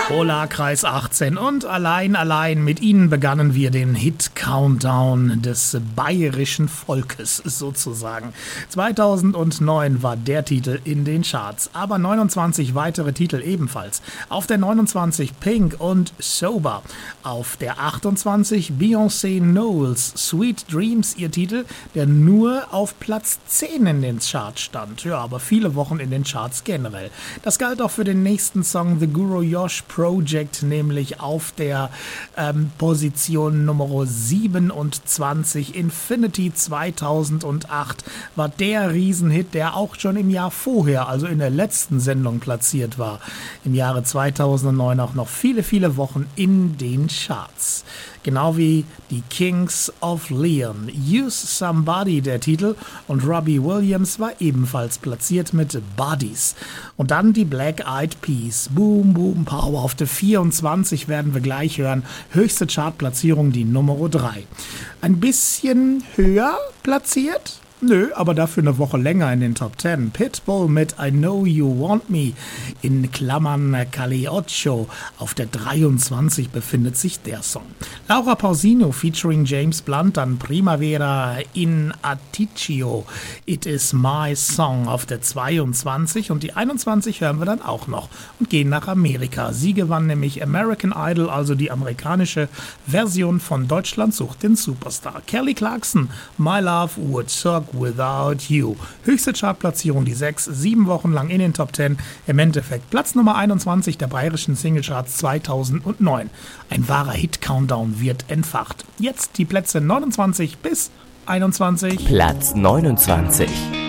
Polarkreis 18 und allein mit ihnen begannen wir den Hit-Countdown des bayerischen Volkes sozusagen. 2009 war der Titel in den Charts, aber 29 weitere Titel ebenfalls. Auf der 29 Pink und Sober. Auf der 28 Beyoncé Knowles, Sweet Dreams, ihr Titel, der nur auf Platz 10 in den Charts stand. Ja, aber viele Wochen in den Charts generell. Das galt auch für den nächsten Song The Guru Yosh Project, nämlich auf der Position Nummer 27. Infinity 2008 war der Riesenhit, der auch schon im Jahr vorher, also in der letzten Sendung platziert war. Im Jahre 2009 auch noch viele Wochen in den Charts. Genau wie die Kings of Leon. Use Somebody, der Titel, und Robbie Williams war ebenfalls platziert mit Bodies. Und dann die Black Eyed Peas. Boom, Boom, Power. Auf der 24 werden wir gleich hören. Höchste Chartplatzierung, die Nummer 3. Ein bisschen höher platziert? Nö, aber dafür eine Woche länger in den Top 10. Pitbull mit I Know You Want Me, in Klammern Calle Ocho. Auf der 23 befindet sich der Song. Laura Pausino featuring James Blunt, dann Primavera in Atticcio, It Is My Song auf der 22 und die 21 hören wir dann auch noch und gehen nach Amerika. Sie gewann nämlich American Idol, also die amerikanische Version von Deutschland sucht den Superstar. Kelly Clarkson, My Love Would Suck Without You. Höchste Chartplatzierung die 6, 7 Wochen lang in den Top 10. Im Endeffekt Platz Nummer 21 der bayerischen Singlecharts 2009. Ein wahrer Hit-Countdown wird entfacht. Jetzt die Plätze 29 bis 21. Platz 29.